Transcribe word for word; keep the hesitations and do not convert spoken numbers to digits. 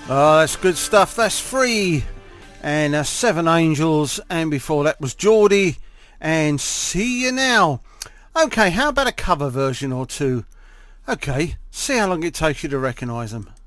Oh, that's good stuff. That's Free and uh, Seven Angels, and before that was Geordie and See You Now. Okay, how about a cover version or two? Okay, see how long it takes you to recognise them.